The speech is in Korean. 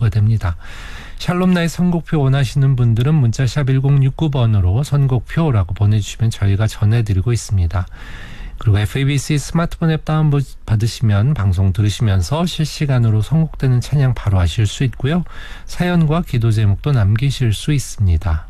됩니다. 샬롬나의 선곡표 원하시는 분들은 문자샵 1069번으로 선곡표라고 보내주시면 저희가 전해드리고 있습니다. 그리고 FABC 스마트폰 앱 다운받으시면 방송 들으시면서 실시간으로 선곡되는 찬양 바로 아실 수 있고요. 사연과 기도 제목도 남기실 수 있습니다.